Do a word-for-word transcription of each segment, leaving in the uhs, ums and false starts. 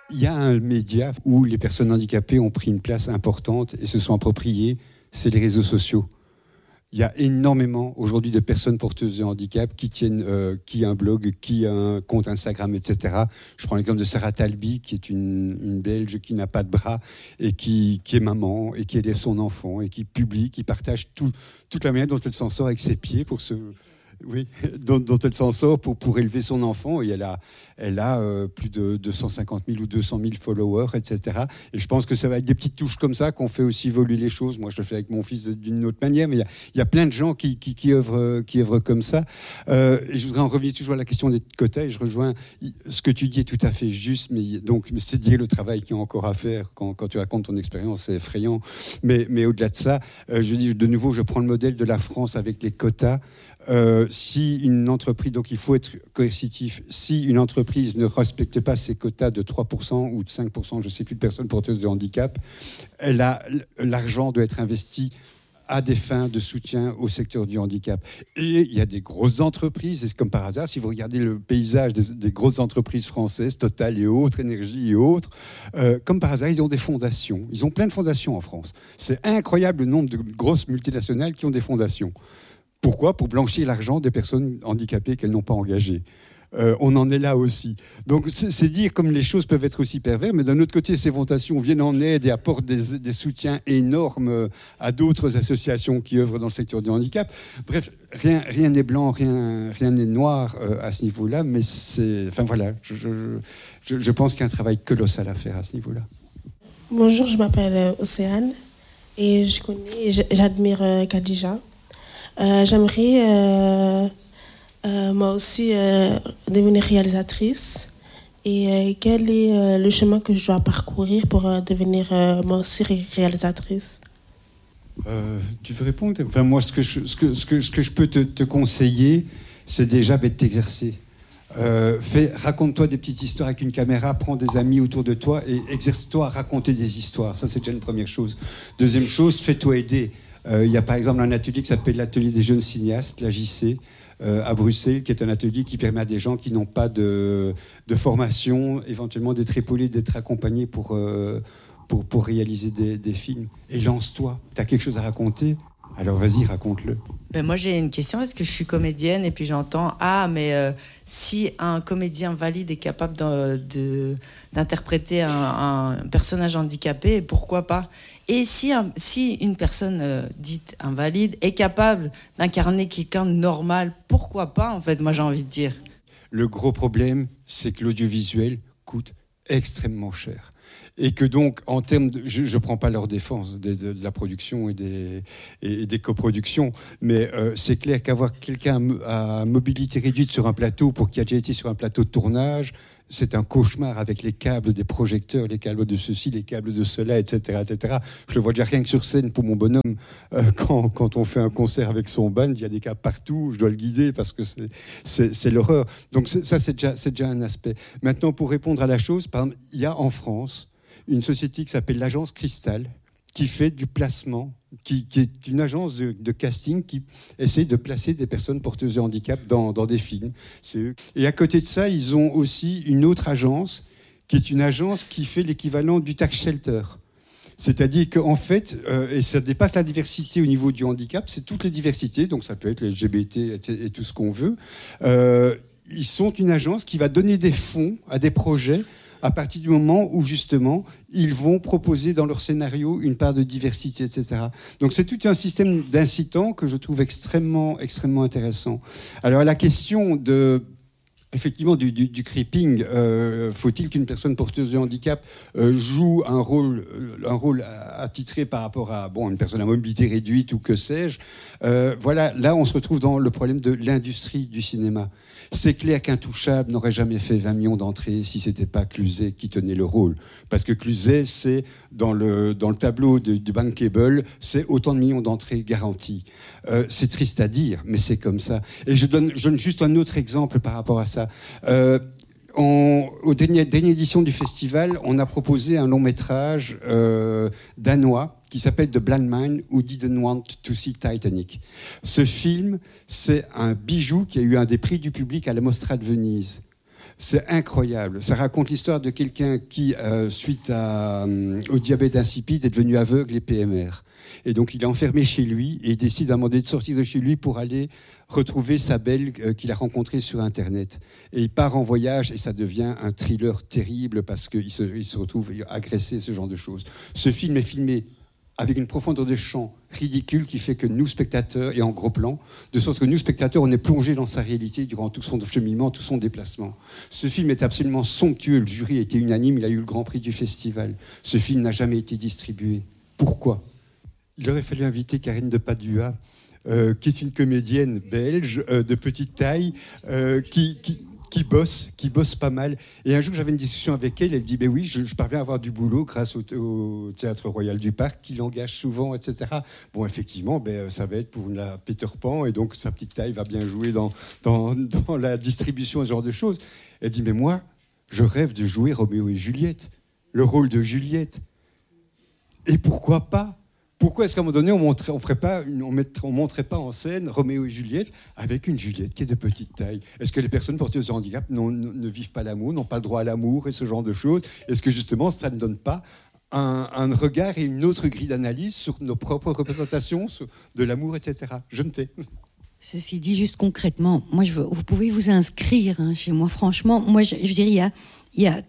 Il y a un média où les personnes handicapées ont pris une place importante et se sont appropriées, c'est les réseaux sociaux. Il y a énormément aujourd'hui de personnes porteuses de handicap qui tiennent, euh, qui a un blog, qui a un compte Instagram, et cetera. Je prends l'exemple de Sarah Talby, qui est une, une Belge qui n'a pas de bras et qui, qui est maman et qui élève son enfant et qui publie, qui partage tout, toute la manière dont elle s'en sort avec ses pieds pour se... Oui, dont, dont elle s'en sort pour, pour élever son enfant. Et elle a, elle a euh, plus de deux cent cinquante mille ou deux cent mille followers, et cetera. Et je pense que ça va avec des petites touches comme ça qu'on fait aussi évoluer les choses. Moi, je le fais avec mon fils d'une autre manière, mais il y a, il y a plein de gens qui, qui, qui, œuvrent, qui œuvrent comme ça. Euh, et je voudrais en revenir toujours à la question des quotas. Et je rejoins ce que tu dis est tout à fait juste. Mais donc, c'est dire le travail qu'il y a encore à faire. Quand, quand tu racontes ton expérience, c'est effrayant. Mais, mais au-delà de ça, euh, je dis de nouveau, je prends le modèle de la France avec les quotas. Euh, si une entreprise, donc il faut être coercitif, si une entreprise ne respecte pas ses quotas de trois pour cent ou de cinq pour cent, je ne sais plus, de personnes porteuses de handicap, elle a, l'argent doit être investi à des fins de soutien au secteur du handicap. Et il y a des grosses entreprises, et comme par hasard, si vous regardez le paysage des, des grosses entreprises françaises, Total et autres, Énergie et autres, euh, comme par hasard, ils ont des fondations. Ils ont plein de fondations en France. C'est incroyable le nombre de grosses multinationales qui ont des fondations. Pourquoi ? Pour blanchir l'argent des personnes handicapées qu'elles n'ont pas engagées. Euh, on en est là aussi. Donc c'est, c'est dire comme les choses peuvent être aussi pervers, mais d'un autre côté, ces fondations viennent en aide et apportent des, des soutiens énormes à d'autres associations qui œuvrent dans le secteur du handicap. Bref, rien, rien n'est blanc, rien, rien n'est noir euh, à ce niveau-là, mais c'est, enfin voilà, je, je, je pense qu'il y a un travail colossal à faire à ce niveau-là. Bonjour, je m'appelle Océane et je connais, j'admire Khadija. Euh, j'aimerais euh, euh, moi aussi euh, devenir réalisatrice. Et euh, quel est euh, le chemin que je dois parcourir pour euh, devenir euh, moi aussi ré- réalisatrice euh, Tu veux répondre ? Enfin, moi, ce que je, ce que, ce que, ce que je peux te, te conseiller, c'est déjà de t'exercer. Euh, fais, raconte-toi des petites histoires avec une caméra, prends des amis autour de toi et exerce-toi à raconter des histoires. Ça, c'est déjà une première chose. Deuxième chose, fais-toi aider. Euh, il y a par exemple un atelier qui s'appelle l'atelier des jeunes cinéastes, l'A J C, euh, à Bruxelles, qui est un atelier qui permet à des gens qui n'ont pas de, de formation, éventuellement d'être épaulés, d'être accompagnés pour, euh, pour, pour réaliser des, des films. Et lance-toi. Tu as quelque chose à raconter ? Alors vas-y, raconte-le. Ben moi j'ai une question, est-ce que je suis comédienne et puis j'entends ah mais euh, si un comédien valide est capable de, de, d'interpréter un, un personnage handicapé, pourquoi pas ? Et si, un, si une personne euh, dite invalide est capable d'incarner quelqu'un de normal, pourquoi pas en fait, moi j'ai envie de dire. Le gros problème, c'est que l'audiovisuel coûte extrêmement cher. Et que donc, en termes de, je ne prends pas leur défense de, de, de la production et des, et des coproductions, mais euh, c'est clair qu'avoir quelqu'un à mobilité réduite sur un plateau, pour qui a déjà été sur un plateau de tournage, c'est un cauchemar avec les câbles des projecteurs, les câbles de ceci, les câbles de cela, et cetera, et cetera. Je le vois déjà rien que sur scène pour mon bonhomme. Euh, quand, quand on fait un concert avec son band, il y a des câbles partout, je dois le guider parce que c'est, c'est, c'est l'horreur. Donc c'est, ça, c'est déjà, c'est déjà un aspect. Maintenant, pour répondre à la chose, par exemple, il y a en France une société qui s'appelle l'Agence Cristal, qui fait du placement, qui, qui est une agence de, de casting qui essaie de placer des personnes porteuses de handicap dans, dans des films. C'est eux. Et à côté de ça, ils ont aussi une autre agence, qui est une agence qui fait l'équivalent du tax shelter. C'est-à-dire qu'en fait, euh, et ça dépasse la diversité au niveau du handicap, c'est toutes les diversités, donc ça peut être les L G B T et, et tout ce qu'on veut. Euh, ils sont une agence qui va donner des fonds à des projets à partir du moment où, justement, ils vont proposer dans leur scénario une part de diversité, et cetera. Donc, c'est tout un système d'incitants que je trouve extrêmement, extrêmement intéressant. Alors, la question de... Effectivement, du, du, du creeping, euh, faut-il qu'une personne porteuse de handicap euh, joue un rôle, un rôle attitré par rapport à bon, une personne à mobilité réduite ou que sais-je ? euh, Voilà, là, on se retrouve dans le problème de l'industrie du cinéma. C'est clair qu'Intouchable n'aurait jamais fait vingt millions d'entrées si ce n'était pas Cluzet qui tenait le rôle. Parce que Cluzet, c'est dans le, dans le tableau de, du Bankable, c'est autant de millions d'entrées garanties. Euh, c'est triste à dire, mais c'est comme ça. Et je donne, je donne juste un autre exemple par rapport à ça. Euh, on, au dernier, dernière édition du festival, on a proposé un long métrage euh, danois qui s'appelle The Blind Man Who Didn't Want to See Titanic. Ce film, c'est un bijou qui a eu un des prix du public à la Mostra de Venise. C'est incroyable. Ça raconte l'histoire de quelqu'un qui, euh, suite à, euh, au diabète insipide, est devenu aveugle et P M R. Et donc, il est enfermé chez lui et il décide à un moment donné de sortir de chez lui pour aller retrouver sa belle euh, qu'il a rencontrée sur Internet. Et il part en voyage et ça devient un thriller terrible parce qu'il se, il se retrouve agressé, ce genre de choses. Ce film est filmé avec une profondeur de champ ridicule qui fait que nous, spectateurs, et en gros plan, de sorte que nous, spectateurs, on est plongés dans sa réalité durant tout son cheminement, tout son déplacement. Ce film est absolument somptueux. Le jury était unanime, il a eu le grand prix du festival. Ce film n'a jamais été distribué. Pourquoi ? Il aurait fallu inviter Karine de Padua, euh, qui est une comédienne belge euh, de petite taille, euh, qui... qui qui bosse, qui bosse pas mal. Et un jour, j'avais une discussion avec elle, elle dit, ben oui, je, je parviens à avoir du boulot grâce au, au Théâtre Royal du Parc, qui l'engage souvent, et cetera. Bon, effectivement, ben, ça va être pour la Peter Pan, et donc sa petite taille va bien jouer dans, dans, dans la distribution, ce genre de choses. Elle dit, mais moi, je rêve de jouer Roméo et Juliette, le rôle de Juliette. Et pourquoi pas ? Pourquoi est-ce qu'à un moment donné, on ne on ferait pas, on mettrait, on montrerait pas en scène Roméo et Juliette avec une Juliette qui est de petite taille ? Est-ce que les personnes porteuses de handicap non, ne vivent pas l'amour, n'ont pas le droit à l'amour et ce genre de choses ? Est-ce que justement, ça ne donne pas un, un regard et une autre grille d'analyse sur nos propres représentations sur, de l'amour, et cetera. Je me tais. Ceci dit, juste concrètement, moi, je veux, vous pouvez vous inscrire hein, chez moi. Franchement, moi, je, je dirais, il y a... Il y a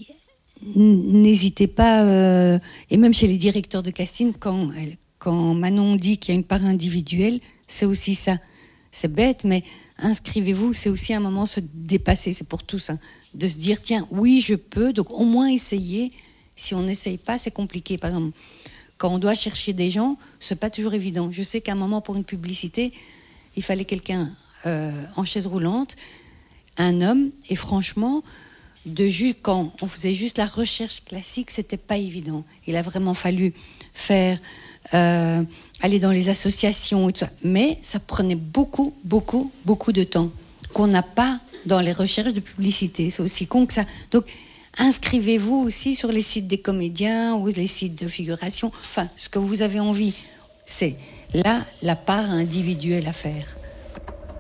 n'hésitez pas, euh, et même chez les directeurs de casting, quand, quand Manon dit qu'il y a une part individuelle, c'est aussi ça. C'est bête, mais inscrivez-vous, c'est aussi un moment de se dépasser, c'est pour tous, hein, de se dire, tiens, oui, je peux, donc au moins essayer. Si on n'essaye pas, c'est compliqué. Par exemple, quand on doit chercher des gens, c'est pas toujours évident. Je sais qu'à un moment, pour une publicité, il fallait quelqu'un euh, en chaise roulante, un homme, et franchement... De ju- quand on faisait juste la recherche classique, c'était pas évident. Il a vraiment fallu faire euh, aller dans les associations et tout ça. Mais ça prenait beaucoup, beaucoup, beaucoup de temps qu'on n'a pas dans les recherches de publicité. C'est aussi con que ça. Donc, inscrivez-vous aussi sur les sites des comédiens ou les sites de figuration. Enfin, ce que vous avez envie, c'est là la part individuelle à faire.